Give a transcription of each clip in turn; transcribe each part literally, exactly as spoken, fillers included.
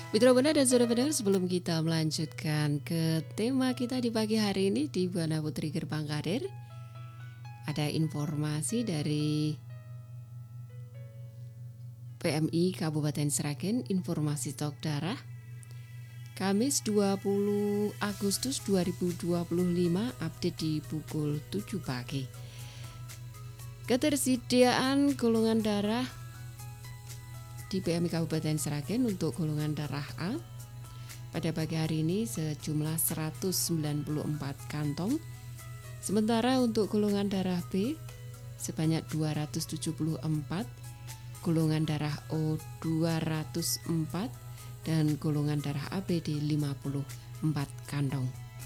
Mitra Benar dan Saudara Benar, sebelum kita melanjutkan ke tema kita di pagi hari ini di Buana Putri Gerbang Karir, ada informasi dari P M I Kabupaten Sragen, informasi stok darah Kamis dua puluh Agustus dua ribu dua puluh lima, update di pukul tujuh pagi. Ketersediaan golongan darah di P M I Kabupaten Sragen untuk golongan darah A pada pagi hari ini sejumlah seratus sembilan puluh empat kantong. Sementara untuk golongan darah B sebanyak dua ratus tujuh puluh empat, golongan darah O dua ratus empat, dan golongan darah A B D lima puluh empat kantong.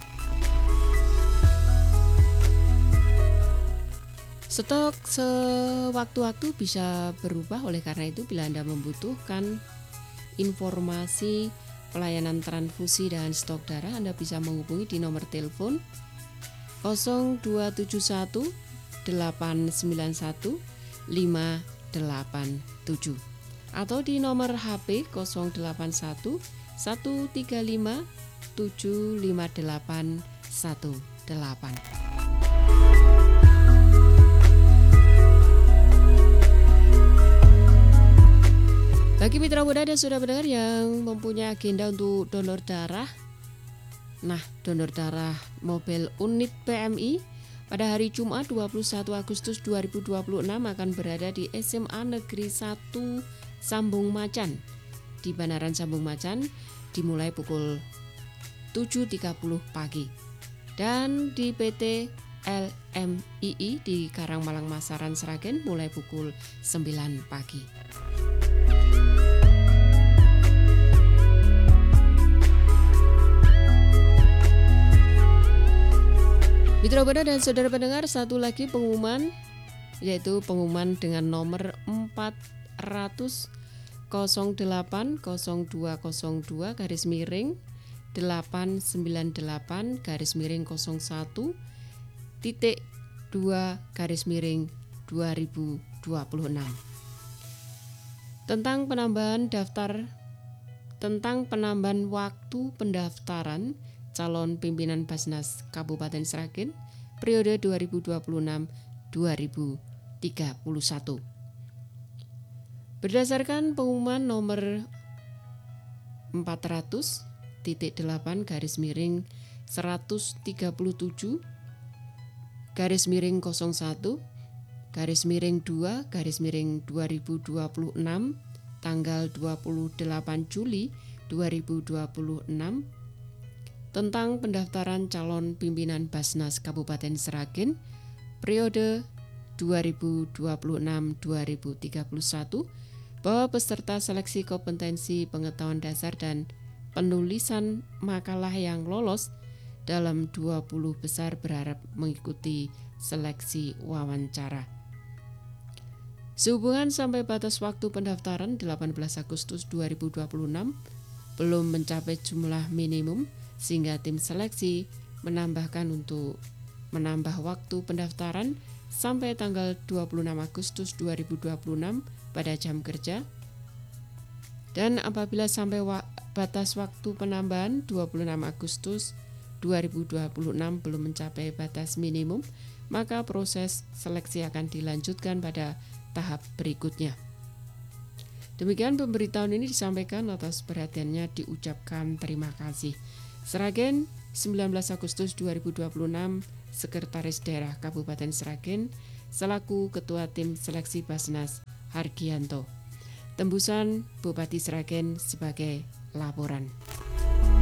Stok sewaktu-waktu bisa berubah, oleh karena itu bila Anda membutuhkan informasi pelayanan transfusi dan stok darah, Anda bisa menghubungi di nomor telepon nol dua tujuh satu delapan sembilan satu lima delapan tujuh atau di nomor H P nol delapan satu satu tiga lima tujuh lima delapan satu delapan. Bagi mitra muda dan saudara pendengar yang mempunyai agenda untuk donor darah, nah donor darah mobil unit P M I pada hari Jumat dua puluh satu Agustus dua ribu dua puluh enam akan berada di S M A Negeri satu Sambung Macan di Banaran Sambung Macan dimulai pukul tujuh tiga puluh pagi, dan di P T L M I I di Karangmalang Masaran Sragen mulai pukul sembilan pagi. Mitra Benar dan saudara pendengar, satu lagi pengumuman, yaitu pengumuman dengan nomor empat ratus delapan nol dua nol dua garis miring delapan sembilan delapan garis miring nol satu titik dua garis miring dua ribu dua puluh enam tentang penambahan daftar tentang penambahan waktu pendaftaran calon pimpinan Basnas Kabupaten Sragen periode dua ribu dua puluh enam sampai dua ribu tiga puluh satu. Berdasarkan pengumuman nomor empat ratus delapan garis miring seratus tiga puluh tujuh garis miring nol satu garis miring dua garis miring dua ribu dua puluh enam tanggal dua puluh delapan Juli dua ribu dua puluh enam tentang pendaftaran calon pimpinan Basnas Kabupaten Sragen periode dua ribu dua puluh enam sampai dua ribu tiga puluh satu, bahwa peserta seleksi kompetensi pengetahuan dasar dan penulisan makalah yang lolos dalam dua puluh besar berharap mengikuti seleksi wawancara. Sehubungan sampai batas waktu pendaftaran delapan belas Agustus dua ribu dua puluh enam belum mencapai jumlah minimum, sehingga tim seleksi menambahkan untuk menambah waktu pendaftaran sampai tanggal dua puluh enam Agustus dua ribu dua puluh enam pada jam kerja. Dan apabila sampai wa- batas waktu penambahan dua puluh enam Agustus dua ribu dua puluh enam belum mencapai batas minimum, maka proses seleksi akan dilanjutkan pada tahap berikutnya. Demikian pemberitahuan ini disampaikan, atas perhatiannya diucapkan terima kasih. Sragen, sembilan belas Agustus dua ribu dua puluh enam, Sekretaris Daerah Kabupaten Sragen, selaku Ketua Tim Seleksi Basnas Hargianto. Tembusan Bupati Sragen sebagai laporan.